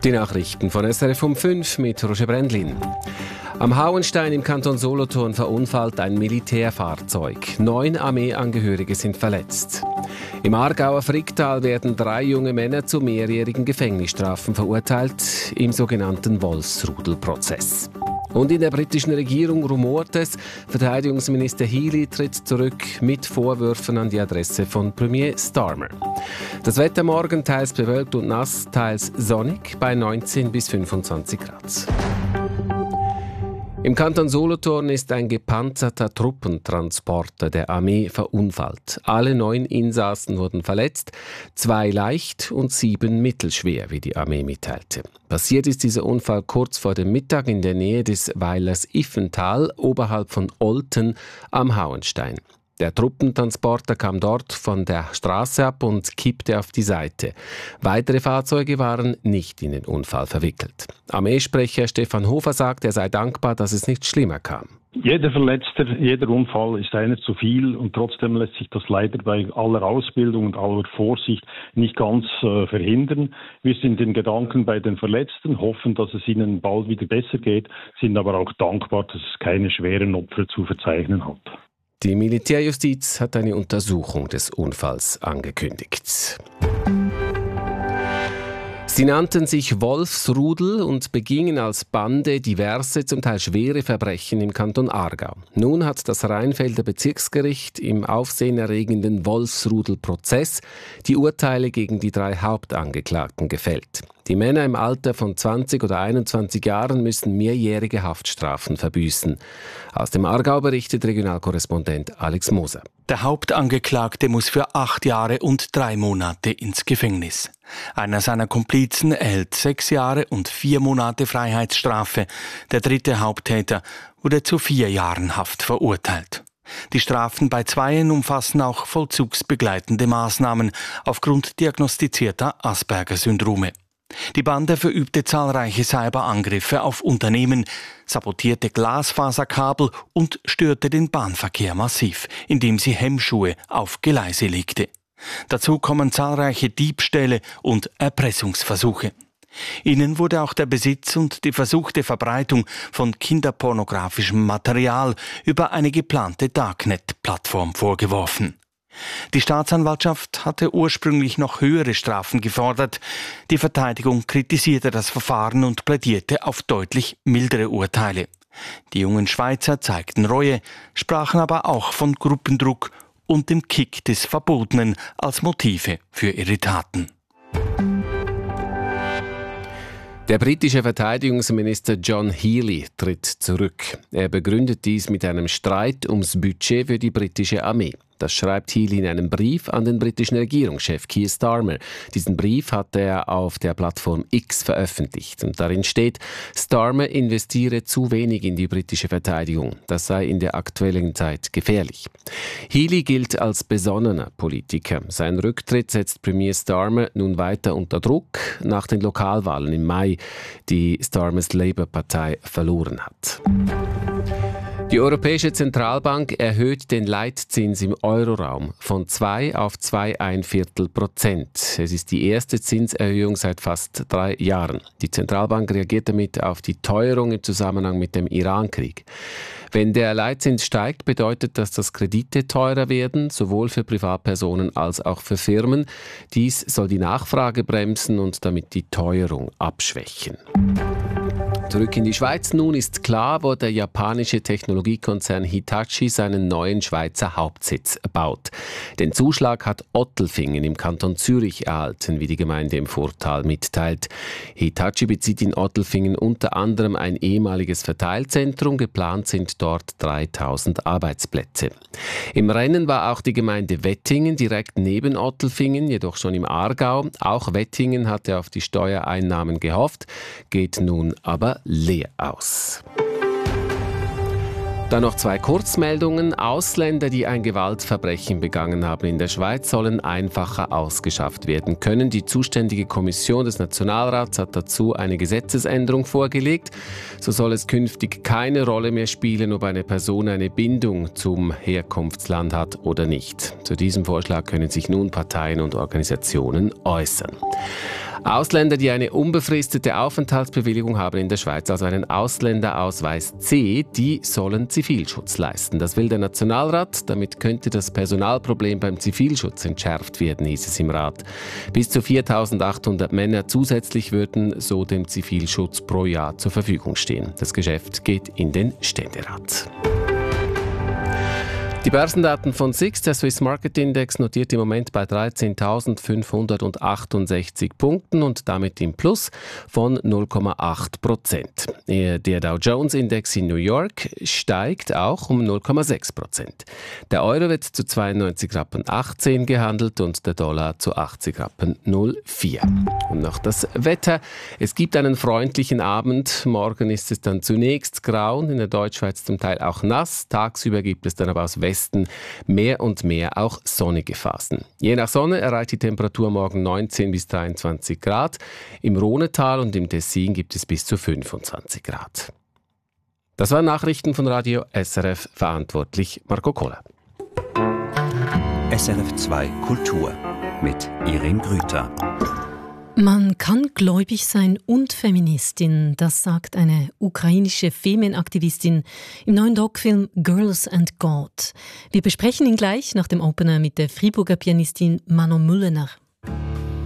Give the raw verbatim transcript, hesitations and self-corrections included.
Die Nachrichten von S R F um fünf mit Roger Brändlin. Am Hauenstein im Kanton Solothurn verunfallt ein Militärfahrzeug. Neun Armeeangehörige sind verletzt. Im Aargauer Fricktal werden drei junge Männer zu mehrjährigen Gefängnisstrafen verurteilt im sogenannten Wolfsrudelprozess. Und in der britischen Regierung rumort es, Verteidigungsminister Healey tritt zurück mit Vorwürfen an die Adresse von Premier Starmer. Das Wetter morgen teils bewölkt und nass, teils sonnig bei neunzehn bis fünfundzwanzig Grad. Im Kanton Solothurn ist ein gepanzerter Truppentransporter der Armee verunfallt. Alle neun Insassen wurden verletzt, zwei leicht und sieben mittelschwer, wie die Armee mitteilte. Passiert ist dieser Unfall kurz vor dem Mittag in der Nähe des Weilers Iffental, oberhalb von Olten am Hauenstein. Der Truppentransporter kam dort von der Straße ab und kippte auf die Seite. Weitere Fahrzeuge waren nicht in den Unfall verwickelt. Armeesprecher Stefan Hofer sagt, er sei dankbar, dass es nicht schlimmer kam. Jeder Verletzter, jeder Unfall ist einer zu viel und trotzdem lässt sich das leider bei aller Ausbildung und aller Vorsicht nicht ganz äh, verhindern. Wir sind in Gedanken bei den Verletzten, hoffen, dass es ihnen bald wieder besser geht, sind aber auch dankbar, dass es keine schweren Opfer zu verzeichnen hat. Die Militärjustiz hat eine Untersuchung des Unfalls angekündigt. Sie nannten sich Wolfsrudel und begingen als Bande diverse, zum Teil schwere Verbrechen im Kanton Aargau. Nun hat das Rheinfelder Bezirksgericht im aufsehenerregenden Wolfsrudel-Prozess die Urteile gegen die drei Hauptangeklagten gefällt. Die Männer im Alter von zwanzig oder einundzwanzig Jahren müssen mehrjährige Haftstrafen verbüßen. Aus dem Aargau berichtet Regionalkorrespondent Alex Moser. Der Hauptangeklagte muss für acht Jahre und drei Monate ins Gefängnis. Einer seiner Komplizen erhält sechs Jahre und vier Monate Freiheitsstrafe. Der dritte Haupttäter wurde zu vier Jahren Haft verurteilt. Die Strafen bei Zweien umfassen auch vollzugsbegleitende Maßnahmen aufgrund diagnostizierter Asperger-Syndrome. Die Bande verübte zahlreiche Cyberangriffe auf Unternehmen, sabotierte Glasfaserkabel und störte den Bahnverkehr massiv, indem sie Hemmschuhe auf Gleise legte. Dazu kommen zahlreiche Diebstähle und Erpressungsversuche. Ihnen wurde auch der Besitz und die versuchte Verbreitung von kinderpornografischem Material über eine geplante Darknet-Plattform vorgeworfen. Die Staatsanwaltschaft hatte ursprünglich noch höhere Strafen gefordert. Die Verteidigung kritisierte das Verfahren und plädierte auf deutlich mildere Urteile. Die jungen Schweizer zeigten Reue, sprachen aber auch von Gruppendruck und dem Kick des Verbotenen als Motive für ihre Taten. Der britische Verteidigungsminister John Healey tritt zurück. Er begründet dies mit einem Streit ums Budget für die britische Armee. Das schreibt Healey in einem Brief an den britischen Regierungschef Keir Starmer. Diesen Brief hat er auf der Plattform X veröffentlicht. Und darin steht, Starmer investiere zu wenig in die britische Verteidigung. Das sei in der aktuellen Zeit gefährlich. Healey gilt als besonnener Politiker. Sein Rücktritt setzt Premier Starmer nun weiter unter Druck nach den Lokalwahlen im Mai, die Starmers Labour-Partei verloren hat. Die Europäische Zentralbank erhöht den Leitzins im Euroraum von zwei auf zwei Komma ein Viertel Prozent. Es ist die erste Zinserhöhung seit fast drei Jahren. Die Zentralbank reagiert damit auf die Teuerung im Zusammenhang mit dem Irankrieg. Wenn der Leitzins steigt, bedeutet das, dass Kredite teurer werden, sowohl für Privatpersonen als auch für Firmen. Dies soll die Nachfrage bremsen und damit die Teuerung abschwächen. Zurück in die Schweiz. Nun ist klar, wo der japanische Technologiekonzern Hitachi seinen neuen Schweizer Hauptsitz baut. Den Zuschlag hat Ottelfingen im Kanton Zürich erhalten, wie die Gemeinde im Vortal mitteilt. Hitachi bezieht in Ottelfingen unter anderem ein ehemaliges Verteilzentrum. Geplant sind dort dreitausend Arbeitsplätze. Im Rennen war auch die Gemeinde Wettingen direkt neben Ottelfingen, jedoch schon im Aargau. Auch Wettingen hatte auf die Steuereinnahmen gehofft, geht nun aber leer aus. Dann noch zwei Kurzmeldungen. Ausländer, die ein Gewaltverbrechen begangen haben in der Schweiz, sollen einfacher ausgeschafft werden können. Die zuständige Kommission des Nationalrats hat dazu eine Gesetzesänderung vorgelegt. So soll es künftig keine Rolle mehr spielen, ob eine Person eine Bindung zum Herkunftsland hat oder nicht. Zu diesem Vorschlag können sich nun Parteien und Organisationen äußern. Ausländer, die eine unbefristete Aufenthaltsbewilligung haben in der Schweiz, also einen Ausländerausweis C, die sollen Zivilschutz leisten. Das will der Nationalrat. Damit könnte das Personalproblem beim Zivilschutz entschärft werden, hieß es im Rat. Bis zu viertausendachthundert Männer zusätzlich würden so dem Zivilschutz pro Jahr zur Verfügung stehen. Das Geschäft geht in den Ständerat. Die Börsendaten von S I X, der Swiss Market Index, notiert im Moment bei dreizehntausendfünfhundertachtundsechzig Punkten und damit im Plus von null Komma acht Prozent. Der Dow Jones Index in New York steigt auch um null Komma sechs Prozent. Der Euro wird zu zweiundneunzig Rappen achtzehn gehandelt und der Dollar zu achtzig Rappen null Komma vier. Und noch das Wetter. Es gibt einen freundlichen Abend. Morgen ist es dann zunächst grau und in der Deutschschweiz zum Teil auch nass. Tagsüber gibt es dann aber aus Westen mehr und mehr auch sonnige Phasen. Je nach Sonne erreicht die Temperatur morgen neunzehn bis dreiundzwanzig Grad. Im Rhonetal und im Tessin gibt es bis zu fünfundzwanzig Grad. Das waren Nachrichten von Radio S R F, verantwortlich Marco Kohler. S R F zwei Kultur mit Irene Grüter. Man kann gläubig sein und Feministin, das sagt eine ukrainische Femenaktivistin im neuen Doc-Film Girls and God. Wir besprechen ihn gleich nach dem Opener mit der Friburger Pianistin Manon Müllener.